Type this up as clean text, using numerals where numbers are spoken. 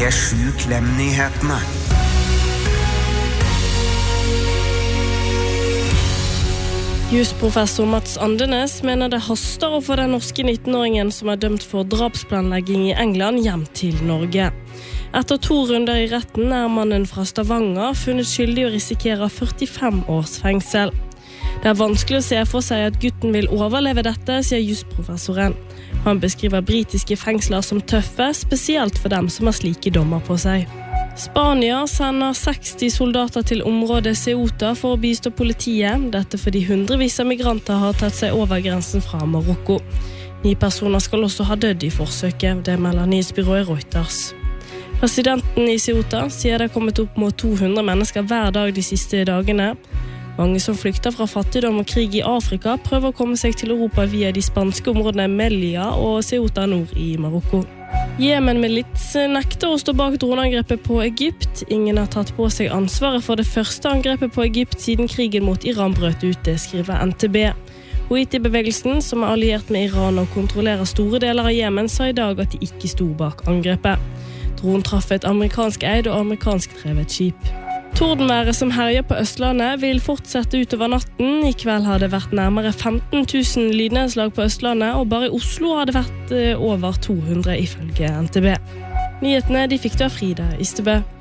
P7-Klem-nyhetene. Jusprofessor Mats Andenes mener det haster å få den norske 19-åringen som dømt for drapsplanlegging I England hjem til Norge. Etter 2 runder I retten mannen fra Stavanger funnet skyldig og risikerer 45 års fengsel. Det vanskelig å se for seg at gutten vil overleve dette, sier jusprofessoren. Han beskriver britiske fengsler som tøffe, spesielt for dem som har slike dommer på seg. Spania sender 60 soldater til området Ceuta for å bistå politiet, dette fordi hundrevis av migranter har tatt seg over grensen fra Marokko. 9 personer skal også ha dødd I forsøket, det melder nyhetsbyrået Reuters. Presidenten I Ceuta sier det har kommet opp mot 200 mennesker hver dag de siste dagene. Mange som flykter fra fattigdom og krig I Afrika prøver å komme seg til Europa via de spanske områdene Melilla og Ceuta nord I Marokko. Jemen-milits nekter å stå bak droneangrepet på Egypt. Ingen har tatt på seg ansvaret for det første angrepet på Egypt siden krigen mot Iran brøt ut, det skriver NTB. Houthi-bevegelsen, som alliert med Iran og kontrollerer store deler av Jemen, sa I dag at de ikke sto bak angrepet. Dronen traff et amerikansk eid og amerikansk drevet skip. Tordenværet som herjer på Østlandet vil fortsette utover natten. I kveld har det vært nærmere 15 000 lydnedslag på Østlandet, og bare I Oslo har det vært over 200 ifølge NTB. Nyhetene de fikk du av Frida Ystebø.